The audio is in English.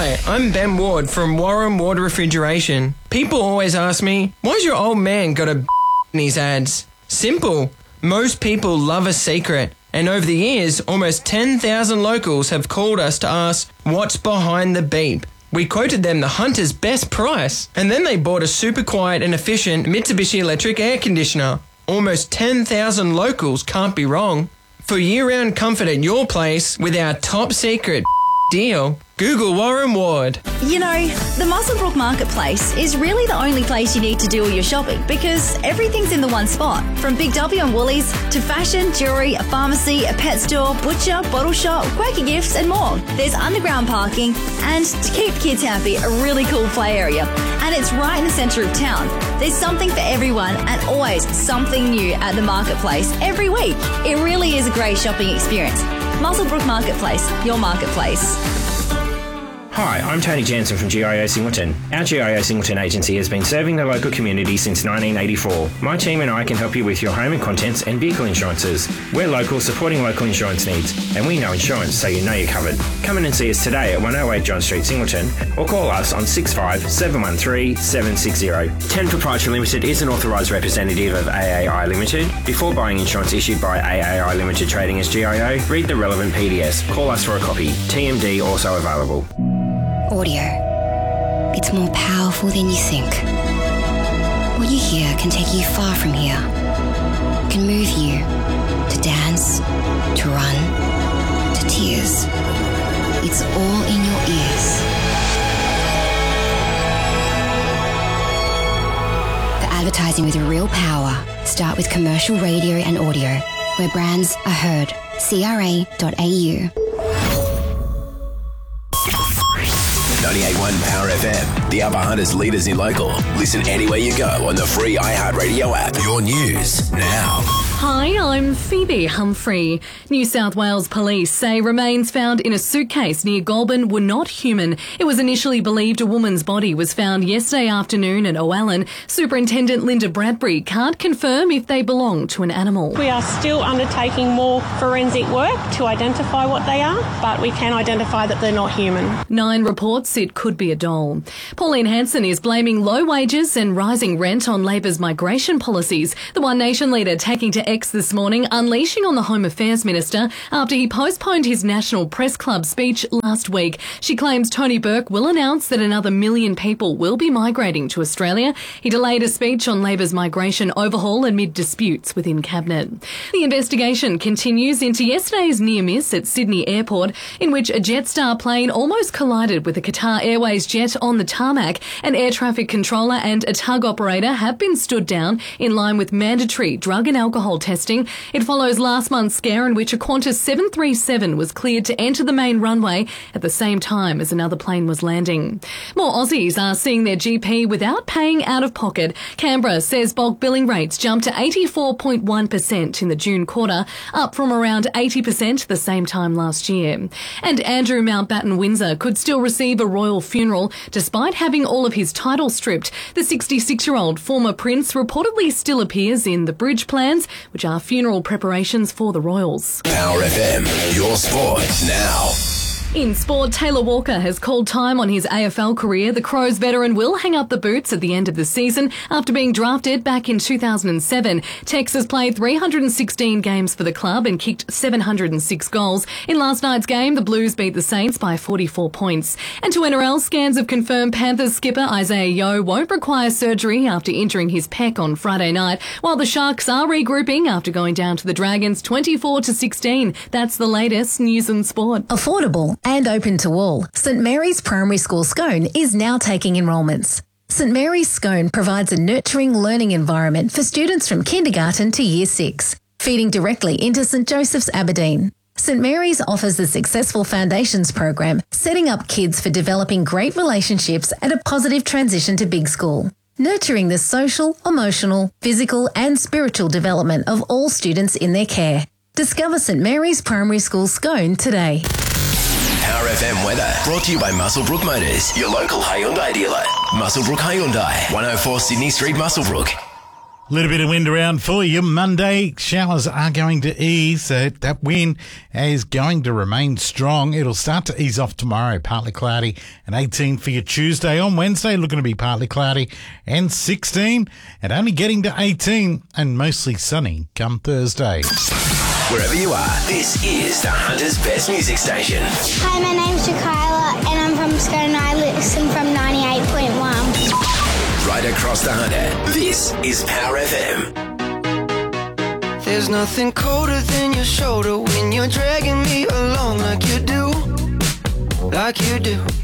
Hi, I'm Ben Ward from Warren Ward Refrigeration. People always ask me, why's your old man got a in his ads? Simple. Most people love a secret. And over the years, almost 10,000 locals have called us to ask, what's behind the beep? We quoted them the Hunter's best price, and then they bought a super quiet and efficient Mitsubishi electric air conditioner. Almost 10,000 locals can't be wrong. For year-round comfort at your place with our top secret deal, Google Warren Ward. You know, the Muswellbrook Marketplace is really the only place you need to do all your shopping because everything's in the one spot. From Big W and Woolies to fashion, jewellery, a pharmacy, a pet store, butcher, bottle shop, quirky gifts and more. There's underground parking and, to keep kids happy, a really cool play area. And it's right in the centre of town. There's something for everyone and always something new at the marketplace every week. It really is a great shopping experience. Muswellbrook Marketplace, your marketplace. Hi, I'm Tony Jansen from GIO Singleton. Our GIO Singleton agency has been serving the local community since 1984. My team and I can help you with your home and contents and vehicle insurances. We're local, supporting local insurance needs, and we know insurance, so you know you're covered. Come in and see us today at 108 John Street, Singleton, or call us on 65 713 760. 10 Proprietary Limited is an authorised representative of AAI Limited. Before buying insurance issued by AAI Limited trading as GIO, read the relevant PDS. Call us for a copy. TMD also available. Audio. It's more powerful than you think. What you hear can take you far from here. It can move you to dance, to run, to tears. It's all in your ears. For advertising with real power, start with commercial radio and audio, where brands are heard. CRA.au. 98.1 Power FM, the Upper Hunters leaders in local. Listen anywhere you go on the free iHeartRadio app. Your news now. Hi, I'm Phoebe Humphrey. New South Wales police say remains found in a suitcase near Goulburn were not human. It was initially believed a woman's body was found yesterday afternoon at Owalan. Superintendent Linda Bradbury can't confirm if they belong to an animal. We are still undertaking more forensic work to identify what they are, but we can identify that they're not human. 9 reports it could be a doll. Pauline Hanson is blaming low wages and rising rent on Labor's migration policies. The One Nation leader taking to X this morning, unleashing on the Home Affairs Minister after he postponed his National Press Club speech last week. She claims Tony Burke will announce that another 1 million people will be migrating to Australia. He delayed a speech on Labor's migration overhaul amid disputes within Cabinet. The investigation continues into yesterday's near miss at Sydney Airport, in which a Jetstar plane almost collided with a Qatar Airways jet on the tarmac. An air traffic controller and a tug operator have been stood down in line with mandatory drug and alcohol testing. It follows last month's scare in which a Qantas 737 was cleared to enter the main runway at the same time as another plane was landing. More Aussies are seeing their GP without paying out of pocket. Canberra says bulk billing rates jumped to 84.1% in the June quarter, up from around 80% the same time last year. And Andrew Mountbatten Windsor could still receive a royal funeral despite having all of his title stripped. The 66-year-old former prince reportedly still appears in the bridge plans, which are funeral preparations for the royals. Power FM, your sport now. In sport, Taylor Walker has called time on his AFL career. The Crows veteran will hang up the boots at the end of the season after being drafted back in 2007. Texas played 316 games for the club and kicked 706 goals. In last night's game, the Blues beat the Saints by 44 points. And to NRL, scans have confirmed Panthers skipper Isaiah Yeo won't require surgery after injuring his pec on Friday night, while the Sharks are regrouping after going down to the Dragons 24-16. That's the latest news and sport. Affordable and open to all, St Mary's Primary School Scone is now taking enrolments. St Mary's Scone provides a nurturing learning environment for students from kindergarten to year 6, feeding directly into St Joseph's Aberdeen. St Mary's offers the Successful Foundations program, setting up kids for developing great relationships and a positive transition to big school, nurturing the social, emotional, physical and spiritual development of all students in their care. Discover St Mary's Primary School Scone today. Power FM weather brought to you by Muswellbrook Motors, your local Hyundai dealer. Muswellbrook Hyundai, 104 Sydney Street, Muswellbrook. A little bit of wind around for you. Monday, showers are going to ease. That wind is going to remain strong. It'll start to ease off tomorrow, partly cloudy, and 18 for your Tuesday. On Wednesday, looking to be partly cloudy and 16, and only getting to 18 and mostly sunny come Thursday. Wherever you are, this is the Hunter's Best Music Station. Hi, my name's Jakayla, and I'm from Scone. I listen from 98.1. Right across the Hunter, this is Power FM. There's nothing colder than your shoulder when you're dragging me along like you do.